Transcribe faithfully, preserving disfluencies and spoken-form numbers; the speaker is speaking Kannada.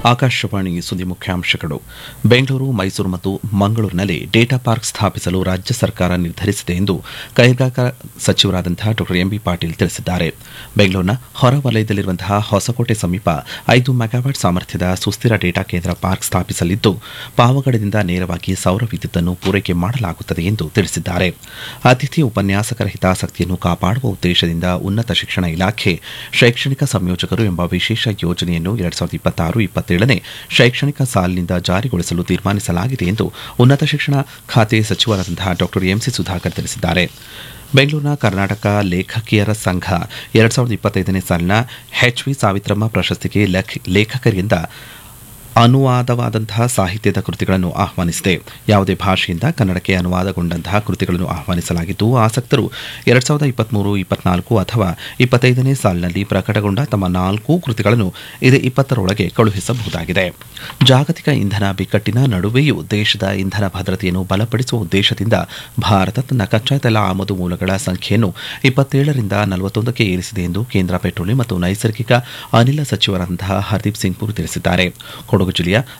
ಆಕಾಶವಾಣಿ ಸುದ್ದಿ ಮುಖ್ಯಾಂಶಗಳು. ಬೆಂಗಳೂರು, ಮೈಸೂರು ಮತ್ತು ಮಂಗಳೂರಿನಲ್ಲಿ ಡೇಟಾ ಪಾರ್ಕ್ ಸ್ಥಾಪಿಸಲು ರಾಜ್ಯ ಸರ್ಕಾರ ನಿರ್ಧರಿಸಿದೆ ಎಂದು ಕೈಗಾರಿಕಾ ಸಚಿವರಾದಂತಹ ಡಾ ಎಂಬಿ ಪಾಟೀಲ್ ತಿಳಿಸಿದ್ದಾರೆ. ಬೆಂಗಳೂರಿನ ಹೊರವಲಯದಲ್ಲಿರುವಂತಹ ಹೊಸಕೋಟೆ ಸಮೀಪ ಐದು ಮೆಗಾವ್ಯಾಟ್ ಸಾಮರ್ಥ್ಯದ ಸುಸ್ಥಿರ ಡೇಟಾ ಕೇಂದ್ರ ಪಾರ್ಕ್ ಸ್ಥಾಪಿಸಲಿದ್ದು, ಪಾವಗಡದಿಂದ ನೇರವಾಗಿ ಸೌರ ವಿದ್ಯುತ್ತನ್ನು ಪೂರೈಕೆ ಮಾಡಲಾಗುತ್ತದೆ ಎಂದು ತಿಳಿಸಿದ್ದಾರೆ. ಅತಿಥಿ ಉಪನ್ಯಾಸಕರ ಹಿತಾಸಕ್ತಿಯನ್ನು ಕಾಪಾಡುವ ಉದ್ದೇಶದಿಂದ ಉನ್ನತ ಶಿಕ್ಷಣ ಇಲಾಖೆ ಶೈಕ್ಷಣಿಕ ಸಂಯೋಜಕರು ಎಂಬ ವಿಶೇಷ ಯೋಜನೆಯನ್ನು ಎರಡ್ ಸಾವಿರದ ಇಪ್ಪತ್ತಾರು ಇಪ್ಪತ್ತೇಳನೇ ಶೈಕ್ಷಣಿಕ ಸಾಲಿನಿಂದ ಜಾರಿಗೊಳಿಸಲು ತೀರ್ಮಾನಿಸಲಾಗಿದೆ ಎಂದು ಉನ್ನತ ಶಿಕ್ಷಣ ಖಾತೆ ಸಚಿವರಾದಂತಹ ಡಾ ಎಂಸಿ ಸುಧಾಕರ್ ತಿಳಿಸಿದ್ದಾರೆ. ಬೆಂಗಳೂರಿನ ಕರ್ನಾಟಕ ಲೇಖಕಿಯರ ಸಂಘ ಎರಡ್ ಸಾವಿರದ ಇಪ್ಪತ್ತೈದನೇ ಸಾಲಿನ ಎಚ್ವಿ ಸಾವಿತ್ರಮ್ಮ ಪ್ರಶಸ್ತಿಗೆ ಲೇಖಕರಿಂದ ಅನುವಾದವಾದಂತಹ ಸಾಹಿತ್ಯದ ಕೃತಿಗಳನ್ನು ಆಹ್ವಾನಿಸಿದೆ. ಯಾವುದೇ ಭಾಷೆಯಿಂದ ಕನ್ನಡಕ್ಕೆ ಅನುವಾದಗೊಂಡಂತಹ ಕೃತಿಗಳನ್ನು ಆಹ್ವಾನಿಸಲಾಗಿದ್ದು, ಆಸಕ್ತರು ಎರಡ್ ಸಾವಿರದ ಇಪ್ಪತ್ಮೂರು ಇಪ್ಪತ್ನಾಲ್ಕು ಅಥವಾ ಇಪ್ಪತ್ತೈದನೇ ಸಾಲಿನಲ್ಲಿ ಪ್ರಕಟಗೊಂಡ ತಮ್ಮ ನಾಲ್ಕು ಕೃತಿಗಳನ್ನು ಇದೇ ಇಪ್ಪತ್ತರೊಳಗೆ ಕಳುಹಿಸಬಹುದಾಗಿದೆ. ಜಾಗತಿಕ ಇಂಧನ ಬಿಕ್ಕಟ್ಟಿನ ನಡುವೆಯೂ ದೇಶದ ಇಂಧನ ಭದ್ರತೆಯನ್ನು ಬಲಪಡಿಸುವ ಉದ್ದೇಶದಿಂದ ಭಾರತ ತನ್ನ ಕಚ್ಚಾ ತೈಲ ಆಮದು ಮೂಲಗಳ ಸಂಖ್ಯೆಯನ್ನು ಇಪ್ಪತ್ತೇಳರಿಂದ ನಲವತ್ತೊಂದಕ್ಕೆ ಏರಿಸಿದೆ ಎಂದು ಕೇಂದ್ರ ಪೆಟ್ರೋಲಿಯಂ ಮತ್ತು ನೈಸರ್ಗಿಕ ಅನಿಲ ಸಚಿವರಾದಂತಹ ಹರ್ದೀಪ್ ಸಿಂಗ್ ಪುರಿ ತಿಳಿಸಿದ್ದಾರೆ. ಕೊಡಗು ಜಿಲ್ಲೆಯ